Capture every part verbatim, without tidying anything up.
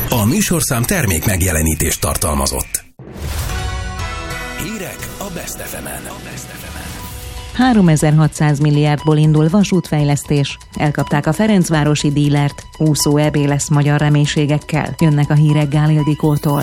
A műsorszám termék megjelenítést tartalmazott. Hírek a Best ef emen. háromezer-hatszáz milliárdból indul vasútfejlesztés. Elkapták a ferencvárosi dílert. Úszó é bé lesz magyar reménységekkel. Jönnek a hírek Gál Ildikótól.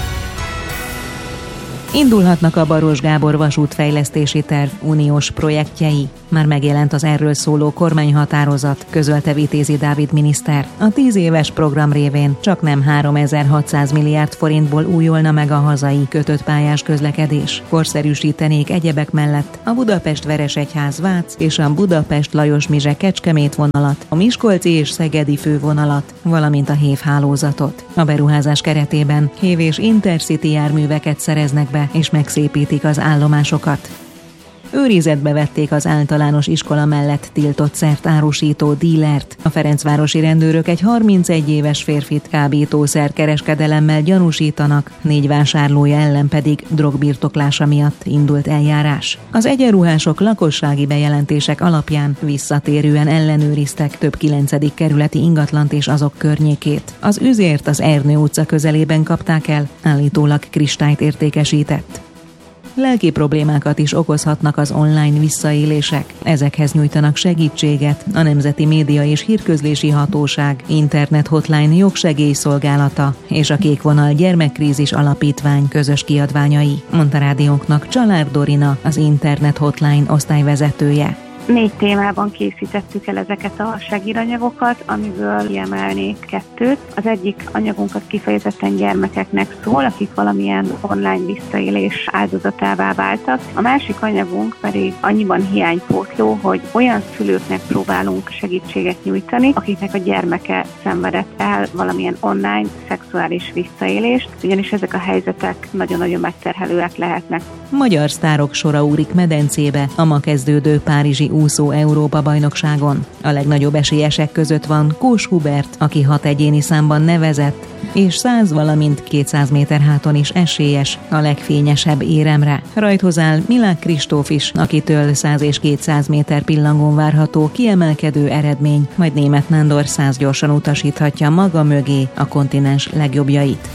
Indulhatnak a Baros Gábor vasútfejlesztési terv uniós projektjei. Már megjelent az erről szóló kormányhatározat, közölte Vitézi Dávid miniszter. A tíz éves program révén csaknem háromezer-hatszáz milliárd forintból újulna meg a hazai kötött pályás közlekedés. Korszerűsítenék egyebek mellett a Budapest-Veresegyház-Vác és a Budapest-Lajos-Mizse-Kecskemét vonalat, a miskolci és szegedi fővonalat, valamint a hév hálózatot. A beruházás keretében hév és intercity járműveket szereznek be és megszépítik az állomásokat. Őrizetbe vették az általános iskola mellett tiltott szert árusító dílert. A ferencvárosi rendőrök egy harmincegy éves férfit kábítószer kereskedelemmel gyanúsítanak, négy vásárlója ellen pedig drogbirtoklása miatt indult eljárás. Az egyenruhások lakossági bejelentések alapján visszatérően ellenőriztek több kilencedik kerületi ingatlant és azok környékét. Az üzért az Ernő utca közelében kapták el, állítólag kristályt értékesített. Lelki problémákat is okozhatnak az online visszaélések. Ezekhez nyújtanak segítséget a Nemzeti Média és Hírközlési Hatóság, Internet Hotline jogsegélyszolgálata és a Kékvonal Gyermekkrízis Alapítvány közös kiadványai, mondta rádiónknak Csalár Dorina, az Internet Hotline osztályvezetője. Négy témában készítettük el ezeket a segíranyagokat, amiből kiemelnék kettőt. Az egyik anyagunkat kifejezetten gyermekeknek szól, akik valamilyen online visszaélés áldozatává váltak. A másik anyagunk pedig annyiban hiánypótló, hogy olyan szülőknek próbálunk segítséget nyújtani, akiknek a gyermeke szenvedett el valamilyen online szexuális visszaélést, ugyanis ezek a helyzetek nagyon-nagyon megterhelőek lehetnek. Magyar sztárok sora ugrik medencébe a ma kezdődő párizsi úszó Európa-bajnokságon. A legnagyobb esélyesek között van Kós Hubert, aki hat egyéni számban nevezett, és száz, valamint kétszáz méter háton is esélyes a legfényesebb éremre. Rajthoz áll Milák Kristóf is, akitől száz és kétszáz méter pillangón várható kiemelkedő eredmény, majd Németh Nándor száz gyorsan utasíthatja maga mögé a kontinens legjobbjait.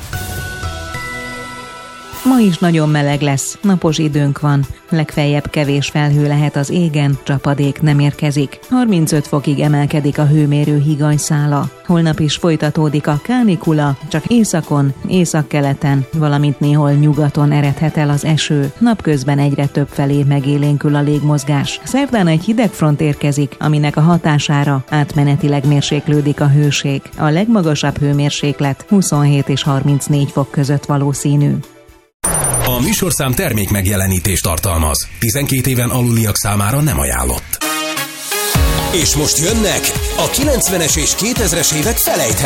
Ma is nagyon meleg lesz, napos időnk van, legfeljebb kevés felhő lehet az égen, csapadék nem érkezik. harmincöt fokig emelkedik a hőmérő higanyszála. Holnap is folytatódik a kánikula, csak északon, északkeleten, valamint néhol nyugaton eredhet el az eső. Napközben egyre több felé megélénkül a légmozgás. Szerdán egy hidegfront érkezik, aminek a hatására átmenetileg mérséklődik a hőség. A legmagasabb hőmérséklet huszonhét és harmincnégy fok között valószínű. A műsorszám termék megjelenítést tartalmaz. tizenkét éven aluliak számára nem ajánlott. És most jönnek a kilencvenes és kétezres évek felejthetetlen